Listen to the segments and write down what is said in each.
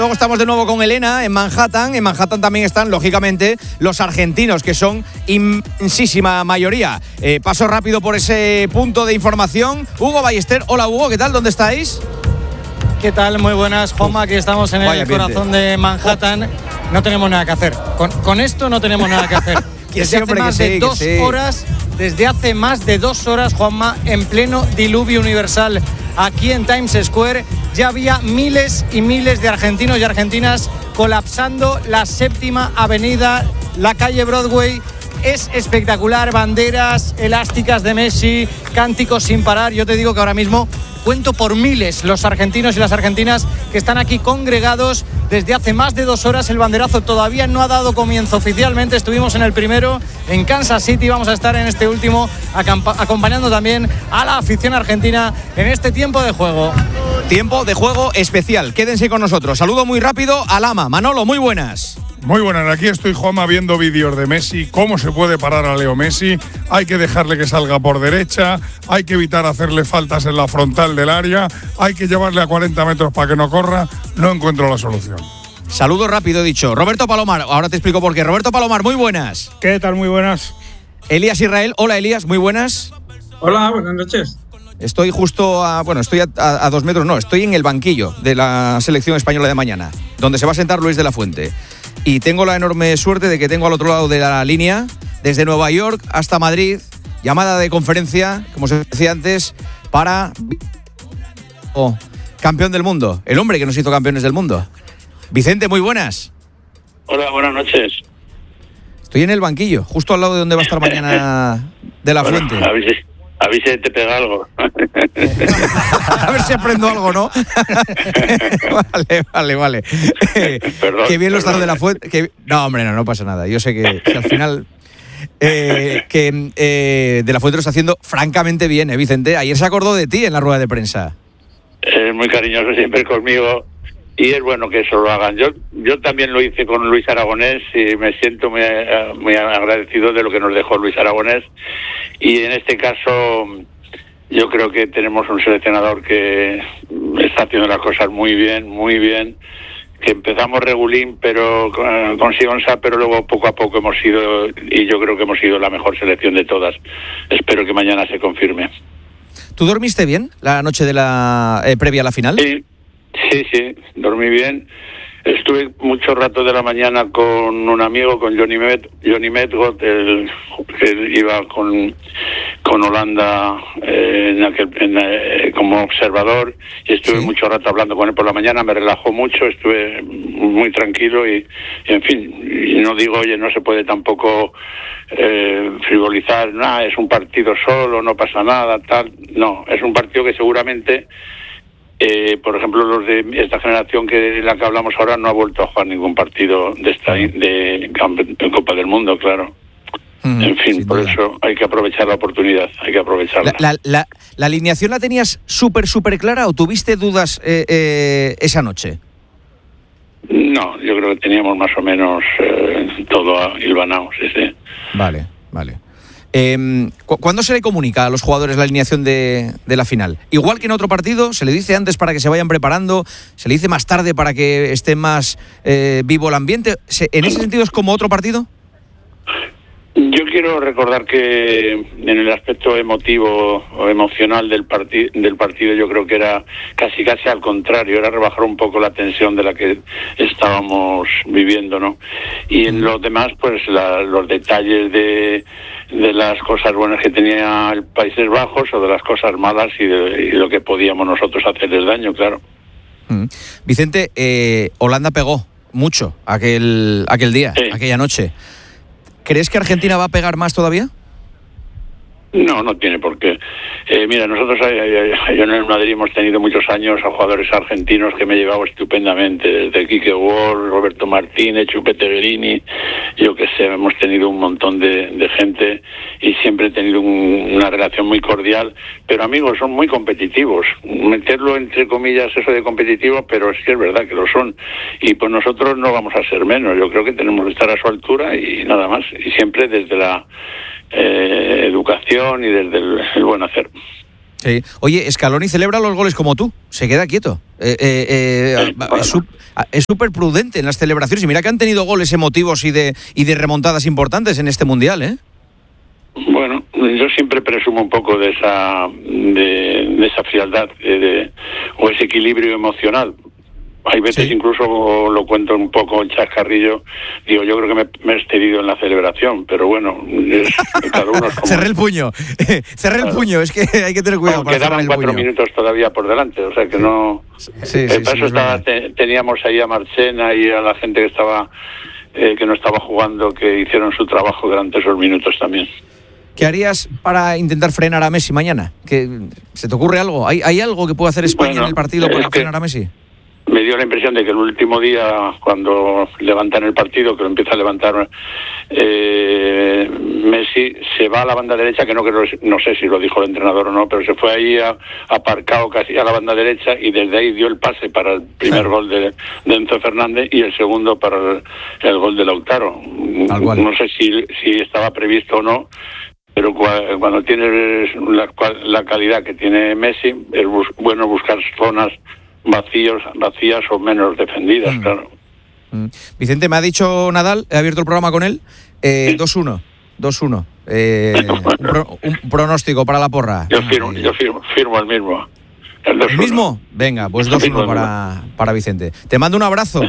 luego estamos de nuevo con Elena en Manhattan. En Manhattan también están, lógicamente, los argentinos, que son inmensísima mayoría. Paso rápido por ese punto de información. Hugo Ballester. Hola, Hugo, ¿qué tal? ¿Dónde estáis? ¿Qué tal? Muy buenas, Juanma. Aquí estamos en el corazón de Manhattan. No tenemos nada que hacer. Con esto no tenemos nada que hacer. Desde hace más de 2 horas, Juanma, en pleno diluvio universal, aquí en Times Square, ya había miles y miles de argentinos y argentinas colapsando la 7ª avenida, la calle Broadway. Es espectacular, banderas elásticas de Messi, cánticos sin parar. Yo te digo que ahora mismo cuento por miles los argentinos y las argentinas que están aquí congregados desde hace más de 2 horas. El banderazo todavía no ha dado comienzo oficialmente. Estuvimos en el primero en Kansas City. Vamos a estar en este último acompañando también a la afición argentina en este tiempo de juego. Tiempo de juego especial. Quédense con nosotros. Saludo muy rápido a Lama. Manolo, muy buenas. Muy buenas, aquí estoy, Juanma, viendo vídeos de Messi, cómo se puede parar a Leo Messi. Hay que dejarle que salga por derecha, hay que evitar hacerle faltas en la frontal del área, hay que llevarle a 40 metros para que no corra. No encuentro la solución. Saludo rápido, he dicho. Roberto Palomar, ahora te explico por qué. Roberto Palomar, muy buenas. ¿Qué tal? Muy buenas. Elías Israel, hola Elías, muy buenas. Hola, buenas noches. Estoy justo estoy a 2 metros, no, estoy en el banquillo de la selección española de mañana, donde se va a sentar Luis de la Fuente. Y tengo la enorme suerte de que tengo al otro lado de la línea, desde Nueva York hasta Madrid, llamada de conferencia, como se decía antes, para campeón del mundo, el hombre que nos hizo campeones del mundo. Vicente, muy buenas. Hola, buenas noches. Estoy en el banquillo, justo al lado de donde va a estar mañana de la Fuente. A ver si te pega algo. A ver si aprendo algo, ¿no? Vale. Perdón, qué bien lo está de la Fuente. No, hombre, no pasa nada. Yo sé que al final de la Fuente lo está haciendo francamente bien, Vicente. Ayer se acordó de ti en la rueda de prensa. Es muy cariñoso siempre conmigo y es bueno que eso lo hagan. Yo también lo hice con Luis Aragonés y me siento muy agradecido de lo que nos dejó Luis Aragonés. Y en este caso yo creo que tenemos un seleccionador que está haciendo las cosas muy bien, que empezamos regulín pero con Sigonsa, pero luego poco a poco hemos sido, y yo creo que hemos sido la mejor selección de todas. Espero que mañana se confirme. ¿Tú dormiste bien la noche de la previa a la final? Sí, dormí bien. Estuve mucho rato de la mañana con un amigo, con Johnny Medgot, que iba con Holanda como observador, y estuve mucho rato hablando con él por la mañana. Me relajó mucho, estuve muy tranquilo y en fin, y no digo, oye, no se puede tampoco frivolizar, es un partido solo, no pasa nada, tal. No, es un partido que seguramente... por ejemplo, los de esta generación de la que hablamos ahora no ha vuelto a jugar ningún partido de Copa del Mundo, claro. En fin, por eso hay que aprovechar la oportunidad, hay que aprovecharla. ¿La alineación la tenías súper clara o tuviste dudas esa noche? No, yo creo que teníamos más o menos todo hilvanado, sí. Vale. ¿Cuándo se le comunica a los jugadores la alineación de la final? Igual que en otro partido, ¿se le dice antes para que se vayan preparando? ¿Se le dice más tarde para que esté más vivo el ambiente? ¿En ese sentido es como otro partido? Yo quiero recordar que en el aspecto emotivo o emocional del partido yo creo que era casi al contrario, era rebajar un poco la tensión de la que estábamos viviendo, ¿no? Y en los demás, pues los detalles de las cosas buenas que tenía el Países Bajos o de las cosas malas y lo que podíamos nosotros hacerles daño, claro. Vicente, Holanda pegó mucho aquel día, aquella noche. ¿Crees que Argentina va a pegar más todavía? No tiene por qué. Mira, nosotros yo en el Madrid hemos tenido muchos años a jugadores argentinos que me he llevado estupendamente, desde Quique Ward, Roberto Martínez, Chupete Guerini, yo que sé, hemos tenido un montón de gente y siempre he tenido una relación muy cordial, pero amigos, son muy competitivos. Meterlo entre comillas eso de competitivo, pero sí es verdad que lo son. Y pues nosotros no vamos a ser menos, yo creo que tenemos que estar a su altura y nada más. Y siempre desde la educación y desde el buen hacer. Sí. Oye, Scaloni celebra los goles como tú, se queda quieto. Es súper prudente en las celebraciones y mira que han tenido goles emotivos y de remontadas importantes en este Mundial, ¿eh? Bueno, yo siempre presumo un poco de esa frialdad o ese equilibrio emocional. Hay veces incluso lo cuento un poco el chascarrillo, digo, yo creo que me he excedido en la celebración, pero bueno, cada uno es como... Cerré el puño, el puño, es que hay que tener cuidado. Quedaban 4 minutos todavía por delante, o sea que no... Teníamos ahí a Marchena y a la gente que estaba que no estaba jugando, que hicieron su trabajo durante esos minutos también. ¿Qué harías para intentar frenar a Messi mañana? ¿Se te ocurre algo? ¿Hay algo que pueda hacer España en el partido para frenar a Messi? Me dio la impresión de que el último día, cuando levantan el partido, que lo empieza a levantar Messi, se va a la banda derecha, que no sé si lo dijo el entrenador o no, pero se fue ahí aparcado casi a la banda derecha y desde ahí dio el pase para el primer gol de Enzo Fernández y el segundo para el gol de Lautaro. No sé si estaba previsto o no, pero cuando tienes la calidad que tiene Messi, es bueno buscar zonas vacías o menos defendidas, claro. Vicente, me ha dicho Nadal, he abierto el programa con él, 2-1. Un pronóstico para la porra. Yo firmo el mismo. ¿El mismo? Venga, pues 2-1 para Vicente. Te mando un abrazo.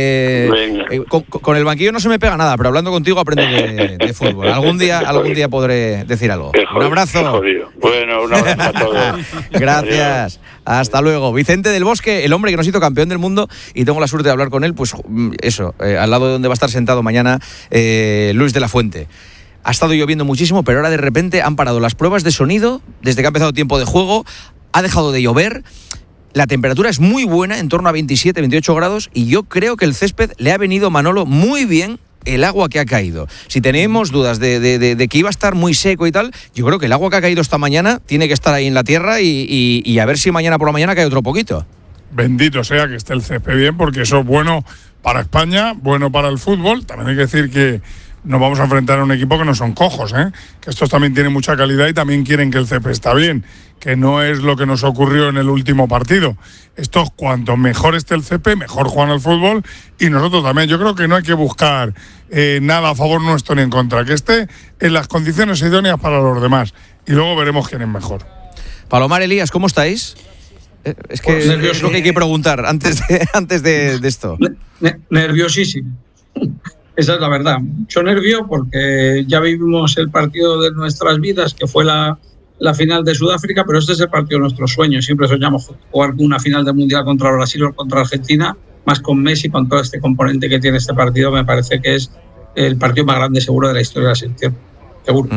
Con el banquillo no se me pega nada, pero hablando contigo aprendo de fútbol. Algún día podré decir algo. Un abrazo. Bueno, un abrazo a todos. Gracias. Hasta luego. Vicente del Bosque, el hombre que nos hizo campeón del mundo, y tengo la suerte de hablar con él, pues eso, al lado de donde va a estar sentado mañana Luis de la Fuente. Ha estado lloviendo muchísimo, pero ahora de repente han parado las pruebas de sonido desde que ha empezado tiempo de juego. Ha dejado de llover, la temperatura es muy buena, en torno a 27, 28 grados, y yo creo que el césped le ha venido, Manolo, muy bien el agua que ha caído. Si tenemos dudas de que iba a estar muy seco y tal, yo creo que el agua que ha caído esta mañana tiene que estar ahí en la tierra y a ver si mañana por la mañana cae otro poquito. Bendito sea que esté el césped bien, porque eso es bueno para España, bueno para el fútbol. También hay que decir que nos vamos a enfrentar a un equipo que no son cojos, que estos también tienen mucha calidad y también quieren que el césped está bien, que no es lo que nos ocurrió en el último partido. Estos, cuanto mejor esté el césped, mejor juegan al fútbol, y nosotros también. Yo creo que no hay que buscar nada a favor nuestro ni en contra, que esté en las condiciones idóneas para los demás, y luego veremos quién es mejor. Palomar, Elías, ¿cómo estáis? Es que es lo que hay que preguntar antes de esto. Nerviosísimo. Esa es la verdad. Mucho nervio porque ya vivimos el partido de nuestras vidas, que fue la final de Sudáfrica, pero este es el partido de nuestros sueños. Siempre soñamos jugar una final del Mundial contra Brasil o contra Argentina, más con Messi, con todo este componente que tiene este partido. Me parece que es el partido más grande seguro de la historia de la selección. Seguro.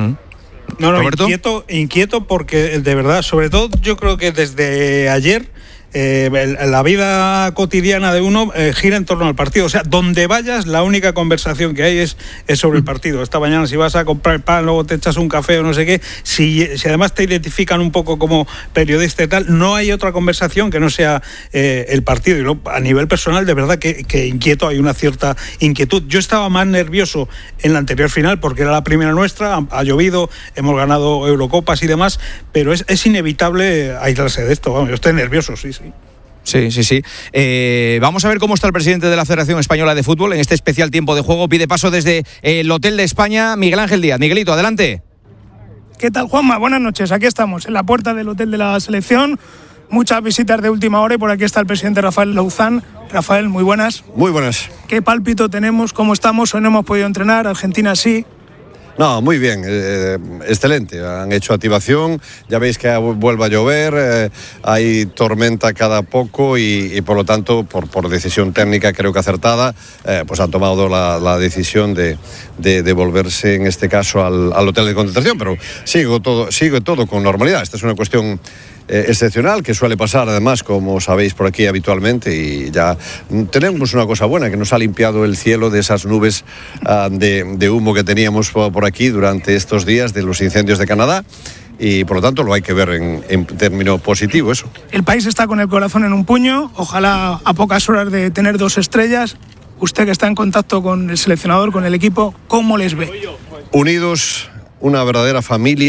No, inquieto porque de verdad, sobre todo yo creo que desde ayer la vida cotidiana de uno gira en torno al partido. O sea, donde vayas, la única conversación que hay es sobre el partido. Esta mañana, si vas a comprar pan, luego te echas un café o no sé qué, si además te identifican un poco como periodista y tal, no hay otra conversación que no sea el partido. Y luego, a nivel personal, de verdad que inquieto, hay una cierta inquietud. Yo estaba más nervioso en la anterior final porque era la primera nuestra, ha llovido, hemos ganado Eurocopas y demás, pero es inevitable aislarse de esto. Vamos, yo estoy nervioso, sí. Sí. Vamos a ver cómo está el presidente de la Federación Española de Fútbol en este especial tiempo de juego. Pide paso desde el Hotel de España, Miguel Ángel Díaz. Miguelito, adelante. ¿Qué tal, Juanma? Buenas noches. Aquí estamos, en la puerta del Hotel de la Selección. Muchas visitas de última hora y por aquí está el presidente Rafael Louzán. Rafael, muy buenas. Muy buenas. ¿Qué pálpito tenemos? ¿Cómo estamos? Hoy no hemos podido entrenar. Argentina sí. No, muy bien, excelente. Han hecho activación, ya veis que vuelve a llover, hay tormenta cada poco y por lo tanto, por decisión técnica creo que acertada, pues han tomado la decisión de volverse en este caso al hotel de concentración, pero sigue todo con normalidad. Esta es una cuestión excepcional que suele pasar además, como sabéis, por aquí habitualmente, y ya tenemos una cosa buena, que nos ha limpiado el cielo de esas nubes de humo que teníamos por aquí durante estos días de los incendios de Canadá, y por lo tanto lo hay que ver en término positivo eso. El país está con el corazón en un puño, ojalá a pocas horas de tener 2 estrellas. Usted, que está en contacto con el seleccionador, con el equipo, ¿cómo les ve? Unidos, una verdadera familia,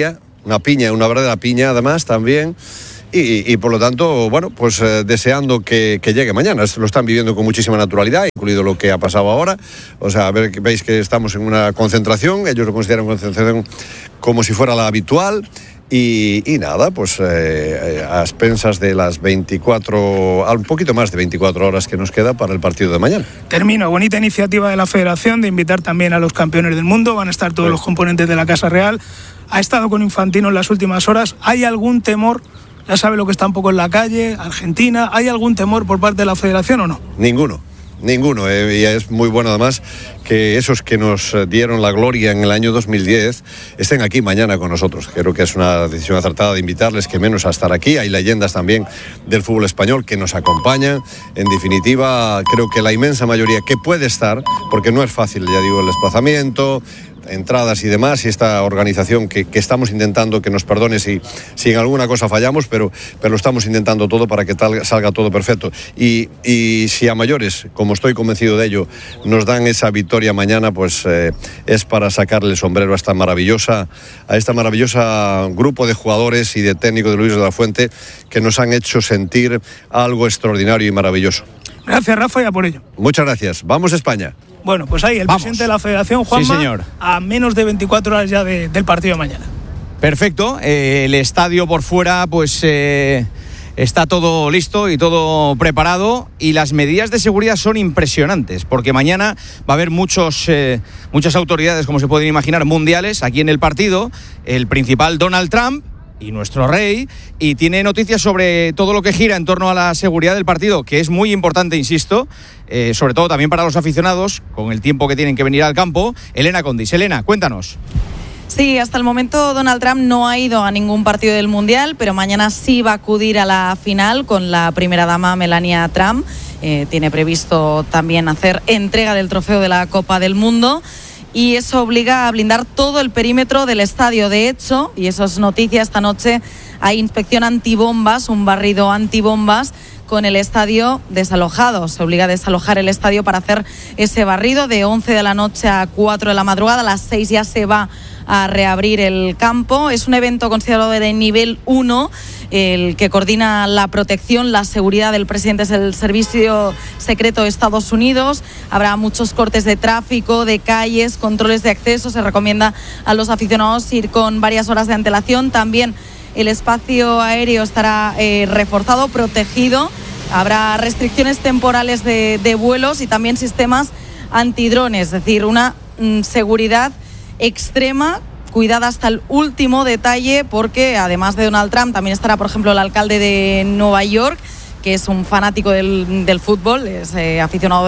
una verdadera piña además también. Y por lo tanto, bueno, pues deseando que llegue mañana. Lo están viviendo con muchísima naturalidad, incluido lo que ha pasado ahora. O sea, veis que estamos en una concentración, ellos lo consideran concentración como si fuera la habitual. Y nada, pues a expensas de las 24, un poquito más de 24 horas que nos queda para el partido de mañana. Termino, bonita iniciativa de la Federación de invitar también a los campeones del mundo, van a estar todos los componentes de la Casa Real. Ha estado con Infantino en las últimas horas. ¿Hay algún temor? Ya sabe lo que está un poco en la calle, Argentina. ¿Hay algún temor por parte de la Federación o no? Ninguno. Y es muy bueno además que esos que nos dieron la gloria en el año 2010 estén aquí mañana con nosotros. Creo que es una decisión acertada de invitarles, que menos a estar aquí. Hay leyendas también del fútbol español que nos acompañan. En definitiva, creo que la inmensa mayoría que puede estar, porque no es fácil, ya digo, el desplazamiento, entradas y demás, y esta organización que estamos intentando, que nos perdone si en alguna cosa fallamos, pero lo estamos intentando todo para que salga todo perfecto. Y si a mayores, como estoy convencido de ello, nos dan esa victoria mañana, pues es para sacarle el sombrero a esta maravillosa grupo de jugadores y de técnico de Luis de la Fuente, que nos han hecho sentir algo extraordinario y maravilloso. Gracias, Rafa, y a por ello. Muchas gracias. Vamos a España. Bueno, pues ahí el presidente de la Federación, Juanma, sí, señor, a menos de 24 horas ya del partido de mañana. Perfecto, el estadio por fuera pues está todo listo y todo preparado, y las medidas de seguridad son impresionantes, porque mañana va a haber muchas autoridades, como se pueden imaginar, mundiales aquí en el partido. El principal, Donald Trump, y nuestro rey, y tiene noticias sobre todo lo que gira en torno a la seguridad del partido, que es muy importante, insisto, sobre todo también para los aficionados, con el tiempo que tienen que venir al campo. Elena Condis. Elena, cuéntanos. Sí, hasta el momento Donald Trump no ha ido a ningún partido del Mundial, pero mañana sí va a acudir a la final con la primera dama Melania Trump. Tiene previsto también hacer entrega del trofeo de la Copa del Mundo, y eso obliga a blindar todo el perímetro del estadio. De hecho, y eso es noticia esta noche, hay inspección antibombas, un barrido antibombas con el estadio desalojado. Se obliga a desalojar el estadio para hacer ese barrido de 11 de la noche a 4 de la madrugada. A las 6 ya se va a reabrir el campo. Es un evento considerado de nivel 1. El que coordina la protección, la seguridad del presidente es el Servicio Secreto de Estados Unidos. Habrá muchos cortes de tráfico, de calles, controles de acceso. Se recomienda a los aficionados ir con varias horas de antelación. También el espacio aéreo estará reforzado, protegido. Habrá restricciones temporales de vuelos y también sistemas antidrones, es decir, una seguridad extrema, cuidada hasta el último detalle, porque además de Donald Trump también estará, por ejemplo, el alcalde de Nueva York, que es un fanático del fútbol, es aficionado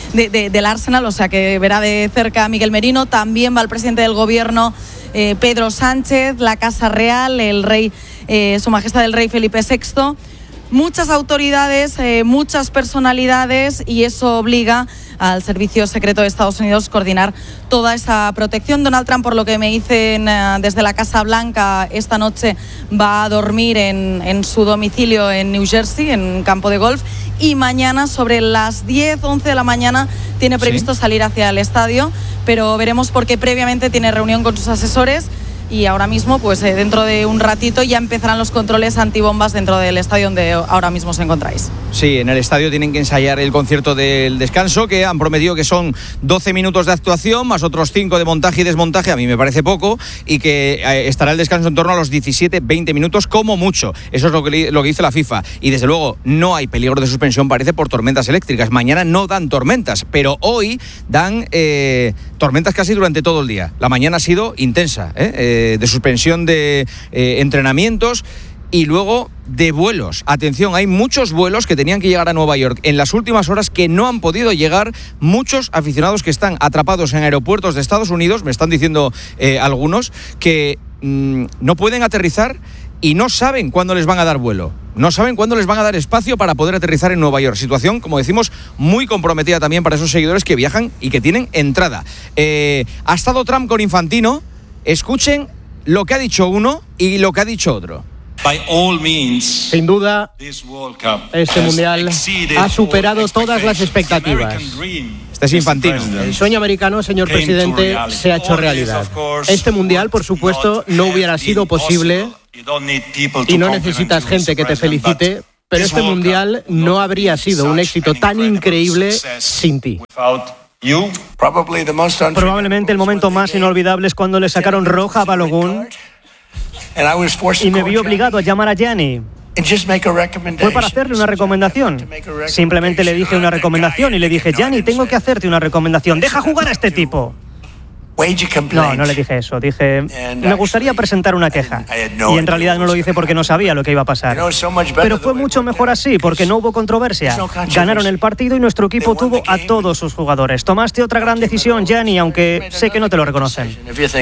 del Arsenal, o sea que verá de cerca a Miguel Merino. También va el presidente del gobierno, Pedro Sánchez, la Casa Real, el rey, Su Majestad el Rey Felipe VI. Muchas autoridades, muchas personalidades, y eso obliga al Servicio Secreto de Estados Unidos coordinar toda esa protección. Donald Trump, por lo que me dicen desde la Casa Blanca, esta noche va a dormir en su domicilio en New Jersey, en campo de golf, y mañana sobre las 10, 11 de la mañana tiene previsto salir hacia el estadio, pero veremos, porque previamente tiene reunión con sus asesores. Y ahora mismo, pues dentro de un ratito ya empezarán los controles antibombas dentro del estadio donde ahora mismo os encontráis. Sí, en el estadio tienen que ensayar el concierto del descanso, que han prometido que son 12 minutos de actuación, más otros 5 de montaje y desmontaje. A mí me parece poco, y que estará el descanso en torno a los 17-20 minutos como mucho. Eso es lo que dice la FIFA. Y desde luego no hay peligro de suspensión, parece, por tormentas eléctricas. Mañana no dan tormentas, pero hoy dan tormentas casi durante todo el día. La mañana ha sido intensa, de suspensión de entrenamientos y luego de vuelos. Atención, hay muchos vuelos que tenían que llegar a Nueva York en las últimas horas que no han podido llegar. Muchos aficionados que están atrapados en aeropuertos de Estados Unidos, me están diciendo algunos, que no pueden aterrizar y no saben cuándo les van a dar vuelo. No saben cuándo les van a dar espacio para poder aterrizar en Nueva York. Situación, como decimos, muy comprometida también para esos seguidores que viajan y que tienen entrada. Ha estado Trump con Infantino. Escuchen lo que ha dicho uno y lo que ha dicho otro. Sin duda, este Mundial ha superado todas las expectativas. Este es Infantino. El sueño americano, señor presidente, se ha hecho realidad. Este Mundial, por supuesto, no hubiera sido posible y no necesitas gente que te felicite, pero este Mundial no habría sido un éxito tan increíble sin ti. Probablemente el momento más inolvidable es cuando le sacaron roja a Balogun y me vi obligado a llamar a Gianni. Fue para hacerle una recomendación. Simplemente le dije una recomendación y le dije, Gianni, tengo que hacerte una recomendación. Deja jugar a este tipo. No le dije eso. Dije, me gustaría presentar una queja. Y en realidad no lo hice porque no sabía lo que iba a pasar. Pero fue mucho mejor así, porque no hubo controversia. Ganaron el partido y nuestro equipo tuvo a todos sus jugadores. Tomaste otra gran decisión, Gianni, aunque sé que no te lo reconocen.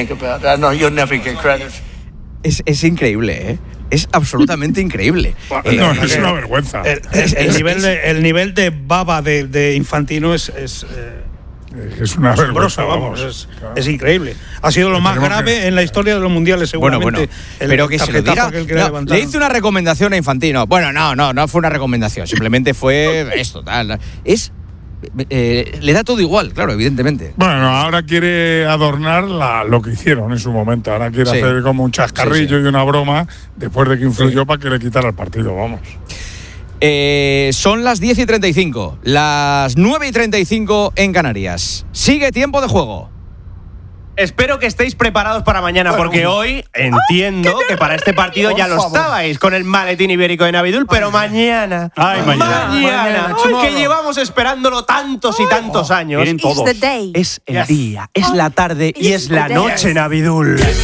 Es increíble, ¿eh? Es absolutamente increíble. No, es una vergüenza. El nivel de baba de Infantino es una vergüenza, vamos. Es increíble. Ha sido lo más grave en la historia de los mundiales, seguramente. Bueno, pero que se lo diga. Le hice una recomendación a Infantino. Bueno, no fue una recomendación. Simplemente fue esto. Tal. Le da todo igual, claro, evidentemente. Bueno, ahora quiere adornar lo que hicieron en su momento. Ahora quiere hacer como un chascarrillo y una broma después de que influyó para que le quitara el partido, vamos. Son las 10:35, las 9:35 en Canarias. Sigue tiempo de juego. Espero que estéis preparados para mañana, porque hoy entiendo que para este partido ya lo estabais con el maletín ibérico de Navidul, pero mañana. Mañana. Que llevamos esperándolo tantos y tantos años. Es el día, es la tarde y es la noche, Navidul.